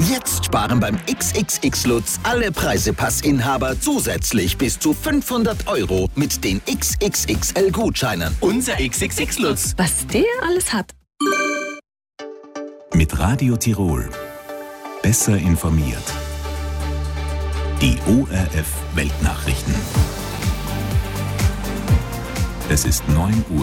Jetzt sparen beim XXX Lutz alle Preisepassinhaber zusätzlich bis zu 500 € mit den XXXL-Gutscheinen. Unser XXX Lutz. Was der alles hat. Mit Radio Tirol. Besser informiert. Die ORF Weltnachrichten. Es ist 9 Uhr.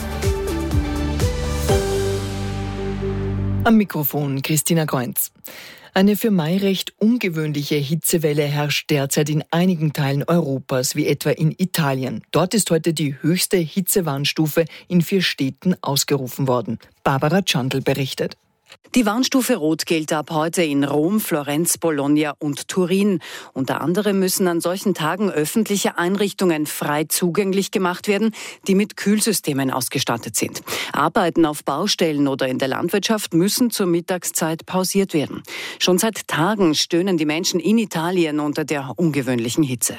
Am Mikrofon Christina Kreunz. Eine für Mai recht ungewöhnliche Hitzewelle herrscht derzeit in einigen Teilen Europas, wie etwa in Italien. Dort ist heute die höchste Hitzewarnstufe in 4 Städten ausgerufen worden. Barbara Tschandl berichtet. Die Warnstufe Rot gilt ab heute in Rom, Florenz, Bologna und Turin. Unter anderem müssen an solchen Tagen öffentliche Einrichtungen frei zugänglich gemacht werden, die mit Kühlsystemen ausgestattet sind. Arbeiten auf Baustellen oder in der Landwirtschaft müssen zur Mittagszeit pausiert werden. Schon seit Tagen stöhnen die Menschen in Italien unter der ungewöhnlichen Hitze.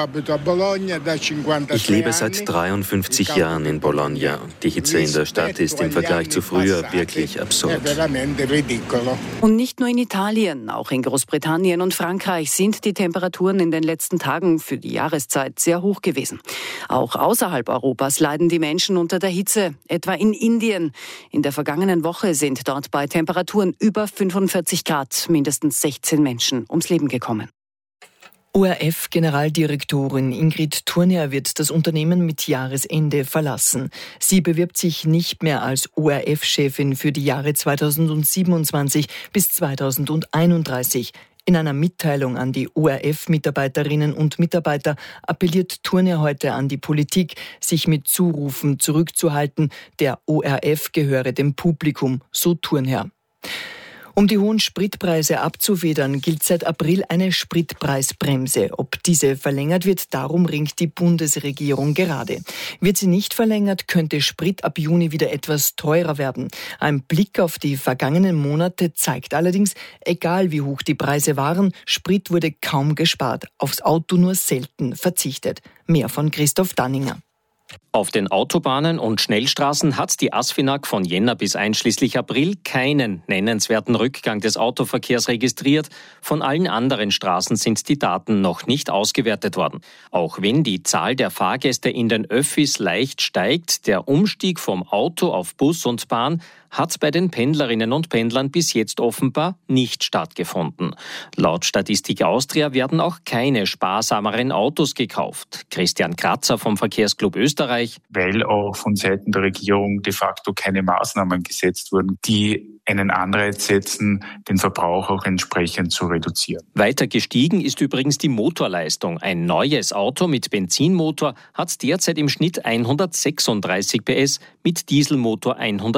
Ich lebe seit 53 Jahren in Bologna. Die Hitze in der Stadt ist im Vergleich zu früher wirklich absurd. Und nicht nur in Italien, auch in Großbritannien und Frankreich sind die Temperaturen in den letzten Tagen für die Jahreszeit sehr hoch gewesen. Auch außerhalb Europas leiden die Menschen unter der Hitze, etwa in Indien. In der vergangenen Woche sind dort bei Temperaturen über 45 Grad mindestens 16 Menschen ums Leben gekommen. ORF-Generaldirektorin Ingrid Thurnherr wird das Unternehmen mit Jahresende verlassen. Sie bewirbt sich nicht mehr als ORF-Chefin für die Jahre 2027 bis 2031. In einer Mitteilung an die ORF-Mitarbeiterinnen und Mitarbeiter appelliert Thurnherr heute an die Politik, sich mit Zurufen zurückzuhalten. Der ORF gehöre dem Publikum, so Thurnherr. Um die hohen Spritpreise abzufedern, gilt seit April eine Spritpreisbremse. Ob diese verlängert wird, darum ringt die Bundesregierung gerade. Wird sie nicht verlängert, könnte Sprit ab Juni wieder etwas teurer werden. Ein Blick auf die vergangenen Monate zeigt allerdings, egal wie hoch die Preise waren, Sprit wurde kaum gespart, aufs Auto nur selten verzichtet. Mehr von Christoph Danninger. Auf den Autobahnen und Schnellstraßen hat die ASFINAG von Jänner bis einschließlich April keinen nennenswerten Rückgang des Autoverkehrs registriert. Von allen anderen Straßen sind die Daten noch nicht ausgewertet worden. Auch wenn die Zahl der Fahrgäste in den Öffis leicht steigt, der Umstieg vom Auto auf Bus und Bahn hat bei den Pendlerinnen und Pendlern bis jetzt offenbar nicht stattgefunden. Laut Statistik Austria werden auch keine sparsameren Autos gekauft. Christian Kratzer vom Verkehrsclub Österreich. Weil auch von Seiten der Regierung de facto keine Maßnahmen gesetzt wurden, die einen Anreiz setzen, den Verbrauch auch entsprechend zu reduzieren. Weiter gestiegen ist übrigens die Motorleistung. Ein neues Auto mit Benzinmotor hat derzeit im Schnitt 136 PS, mit Dieselmotor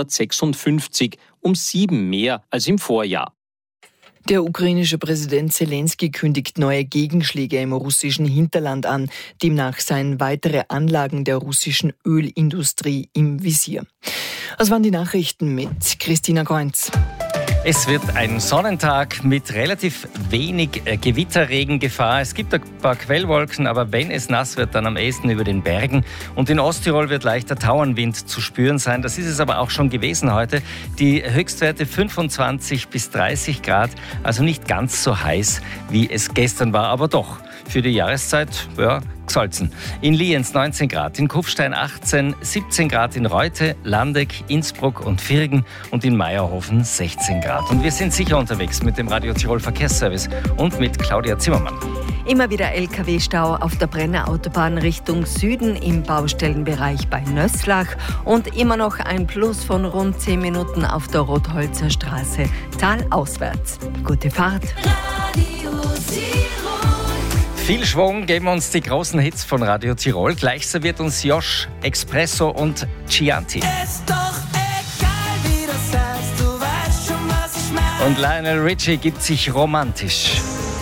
156, um 7 mehr als im Vorjahr. Der ukrainische Präsident Zelensky kündigt neue Gegenschläge im russischen Hinterland an. Demnach seien weitere Anlagen der russischen Ölindustrie im Visier. Das waren die Nachrichten mit Christina Kreunz. Es wird ein Sonnentag mit relativ wenig Gewitterregengefahr. Es gibt ein paar Quellwolken, aber wenn es nass wird, dann am ehesten über den Bergen. Und in Osttirol wird leichter Tauernwind zu spüren sein. Das ist es aber auch schon gewesen heute. Die Höchstwerte 25 bis 30 Grad, also nicht ganz so heiß, wie es gestern war, aber doch für die Jahreszeit, ja, gesalzen. In Lienz 19 Grad, in Kufstein 18, 17 Grad in Reute, Landeck, Innsbruck und Virgen und in Meierhofen 16 Grad. Und wir sind sicher unterwegs mit dem Radio Tirol Verkehrsservice und mit Claudia Zimmermann. Immer wieder LKW-Stau auf der Brenner Autobahn Richtung Süden im Baustellenbereich bei Nösslach und immer noch ein Plus von rund 10 Minuten auf der Rotholzer Straße talauswärts. Gute Fahrt. Radio Tirol. Viel Schwung geben uns die großen Hits von Radio Tirol. Gleich serviert uns Josh, Espresso und Chianti. Ist doch egal, wie das heißt, du weißt schon, was ich meine. Und Lionel Richie gibt sich romantisch.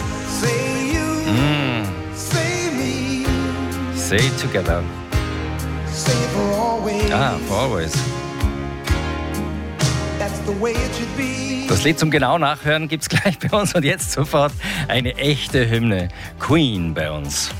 Say you, say me. Say together. Say for always. For always. That's the way it should be. Das Lied zum genau Nachhören gibt's gleich bei uns und jetzt sofort eine echte Hymne. Queen bei uns.